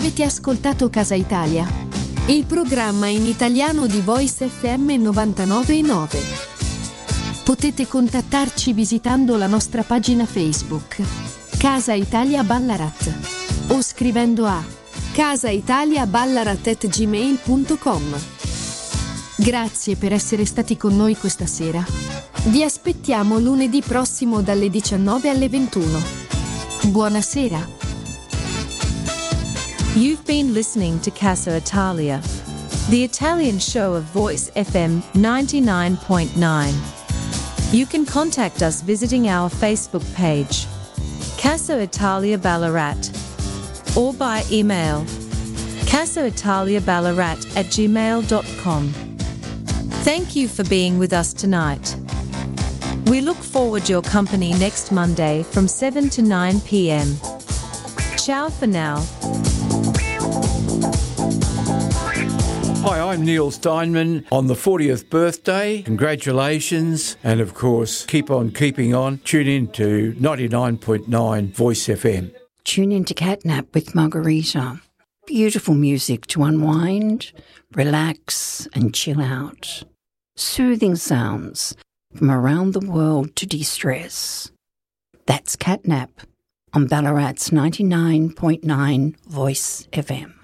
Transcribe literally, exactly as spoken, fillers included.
Avete ascoltato Casa Italia, il programma in italiano di Voice F M novantanove e nove. Potete contattarci visitando la nostra pagina Facebook Casa Italia Ballarat o scrivendo a casaitaliaballarat at gmail punto com. Grazie per essere stati con noi questa sera. Vi aspettiamo lunedì prossimo dalle diciannove alle ventuno. Buonasera. You've been listening to Casa Italia, the Italian show of Voice F M ninety-nine point nine. You can contact us visiting our Facebook page, Casa Italia Ballarat, or by email, casaitaliaballarat at gmail dot com. Thank you for being with us tonight. We look forward to your company next Monday from seven to nine p.m. Ciao for now. Hi, I'm Neil Steinman on the fortieth birthday. Congratulations. And of course, keep on keeping on. Tune in to ninety-nine point nine Voice F M. Tune in to Catnap with Margarita. Beautiful music to unwind, relax and chill out. Soothing sounds from around the world to de-stress. That's Catnap on Ballarat's ninety-nine point nine Voice F M.